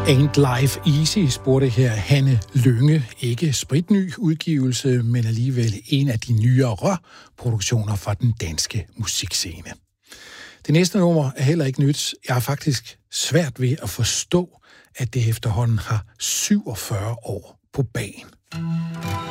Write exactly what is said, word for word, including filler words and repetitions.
Ain't Life Easy, spurgte her Hanne Lynge. Ikke spritny udgivelse, men alligevel en af de nyere produktioner fra den danske musikscene. Det næste nummer er heller ikke nyt. Jeg har faktisk svært ved at forstå, at det efterhånden har syvogfyrre år på bagen.